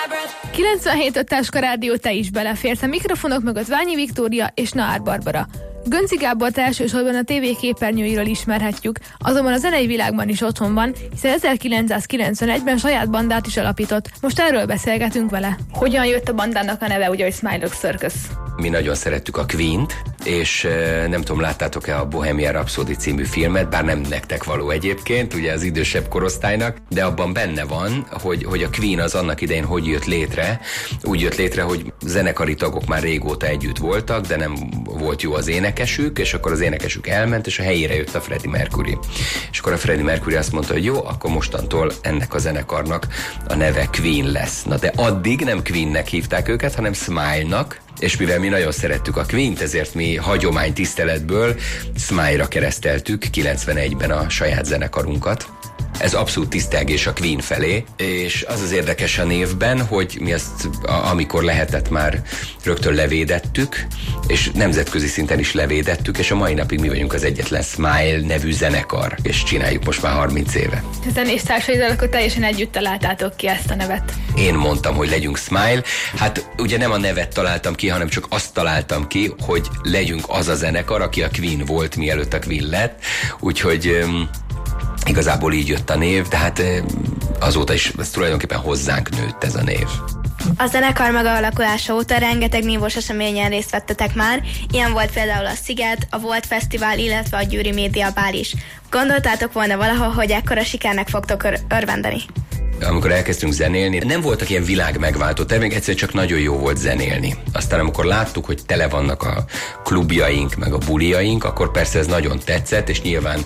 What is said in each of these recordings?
97 Táska Rádió, te is beleférsz. A mikrofonok mögött Ványi Viktória és Naár Barbara. Gönci Gábort elsősorban a TV képernyőiről ismerhetjük, azonban a zenei világban is otthon van, hiszen 1991-ben saját bandát is alapított. Most erről beszélgetünk vele. Hogyan jött a bandának a neve, ugye, hogy Smile Circus? Mi nagyon szerettük a Queen-t, és nem tudom, láttátok-e a Bohemian Rhapsody című filmet, bár nem nektek való egyébként, ugye az idősebb korosztálynak, de abban benne van, hogy a Queen az annak idején hogy jött létre. Úgy jött létre, hogy zenekari tagok már régóta együtt voltak, de nem volt jó az énekesük, és akkor az énekesük elment, és a helyére jött a Freddie Mercury. És akkor a Freddie Mercury azt mondta, hogy jó, akkor mostantól ennek a zenekarnak a neve Queen lesz. Na de addig nem Queennek hívták őket, hanem Smile-nak, és mivel mi nagyon szerettük a Queen-t, ezért mi hagyománytiszteletből Smile-ra kereszteltük 91-ben a saját zenekarunkat. Ez abszolút tisztelgés a Queen felé, és az az érdekes a névben, hogy mi ezt, amikor lehetett, már rögtön levédettük, és nemzetközi szinten is levédettük, és a mai napig mi vagyunk az egyetlen Smile nevű zenekar, és csináljuk most már 30 éve. A zenéstársaiddal akkor teljesen együtt találtátok ki ezt a nevet. Én mondtam, hogy legyünk Smile. Hát ugye nem a nevet találtam ki, hanem csak azt találtam ki, hogy legyünk az a zenekar, aki a Queen volt, mielőtt a Queen lett. Úgyhogy igazából így jött a név, de hát azóta is ez tulajdonképpen hozzánk nőtt ez a név. A zenekar megalakulása óta rengeteg nívós eseményen részt vettetek már, ilyen volt például a Sziget, a Volt Fesztivál, illetve a Győri Média Bál is. Gondoltátok volna valahol, hogy ekkora sikernek fogtok örvendeni? Amikor elkezdtünk zenélni, nem voltak ilyen világ megváltó termék, egyszerűen csak nagyon jó volt zenélni. Aztán amikor láttuk, hogy tele vannak a klubjaink, meg a buliaink, akkor persze ez nagyon tetszett, és nyilván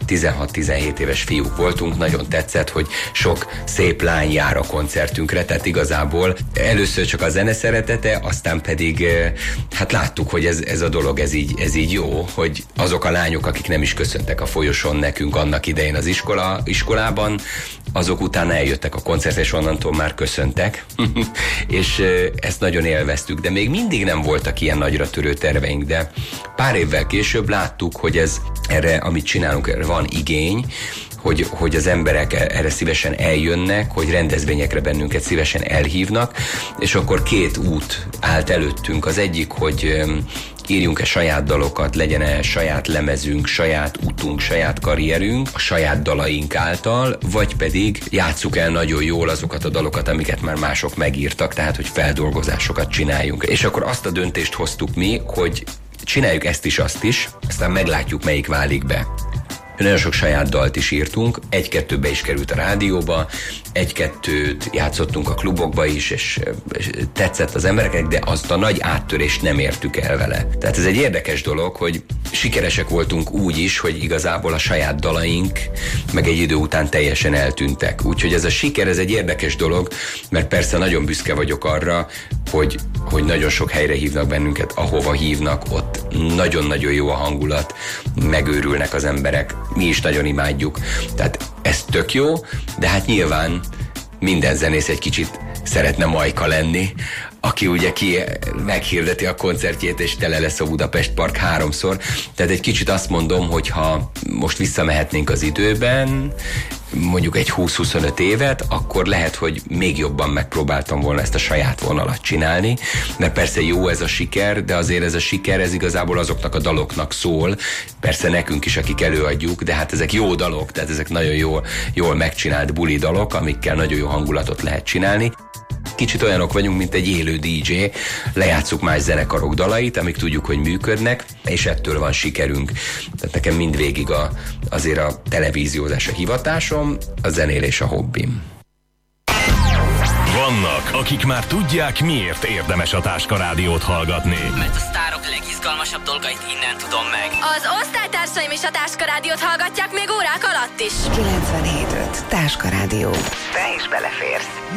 16-17 éves fiúk voltunk, nagyon tetszett, hogy sok szép lány jár a koncertünkre, tehát igazából először csak a zene szeretete, aztán pedig hát láttuk, hogy ez a dolog, ez így jó, hogy azok a lányok, akik nem is köszöntek a folyosón nekünk annak idején az iskolában, azok utána eljöttek a koncertre, és onnantól már köszöntek, és ezt nagyon élveztük, de még mindig nem voltak ilyen nagyra törő terveink, de pár évvel később láttuk, hogy ez erre, amit csinálunk, erre van igény, hogy az emberek erre szívesen eljönnek, hogy rendezvényekre bennünket szívesen elhívnak, és akkor két út állt előttünk. Az egyik, hogy írjunk-e saját dalokat, legyen-e saját lemezünk, saját utunk, saját karrierünk a saját dalaink által, vagy pedig játsszuk el nagyon jól azokat a dalokat, amiket már mások megírtak, tehát hogy feldolgozásokat csináljunk. És akkor azt a döntést hoztuk mi, hogy csináljuk ezt is, azt is, aztán meglátjuk, melyik válik be. Nagyon sok saját dalt is írtunk, egy-kettőbe is került a rádióba, egy-kettőt játszottunk a klubokba is, és tetszett az embereknek, de azt a nagy áttörést nem értük el vele. Tehát ez egy érdekes dolog, hogy sikeresek voltunk úgy is, hogy igazából a saját dalaink meg egy idő után teljesen eltűntek. Úgyhogy ez a siker, ez egy érdekes dolog, mert persze nagyon büszke vagyok arra, hogy nagyon sok helyre hívnak bennünket, ahova hívnak, ott nagyon-nagyon jó a hangulat, megőrülnek az emberek, mi is nagyon imádjuk. Tehát ez tök jó, de hát nyilván minden zenész egy kicsit szeretne Majka lenni, aki ugye meghirdeti a koncertjét, és tele lesz a Budapest Park 3-szor. Tehát egy kicsit azt mondom, hogy ha most visszamehetnénk az időben, mondjuk egy 20-25 évet, akkor lehet, hogy még jobban megpróbáltam volna ezt a saját vonalat csinálni, mert persze jó ez a siker, de azért ez a siker, ez igazából azoknak a daloknak szól, persze nekünk is, akik előadjuk, de hát ezek jó dalok, tehát ezek nagyon jól megcsinált buli dalok, amikkel nagyon jó hangulatot lehet csinálni. Kicsit olyanok vagyunk, mint egy élő DJ, lejátszuk más zenekarok dalait, amik tudjuk, hogy működnek, és ettől van sikerünk. Tehát nekem mindvégig azért a televíziózás a hivatásom, a zenélés a hobbim. Vannak, akik már tudják, miért érdemes a Táska Rádiót hallgatni. Mert a sztárok legizgalmasabb dolgait innen tudom meg. Az osztálytársaim is a Táska Rádiót hallgatják még órák alatt is. 97.5 Táska Rádió. Te is beleférsz.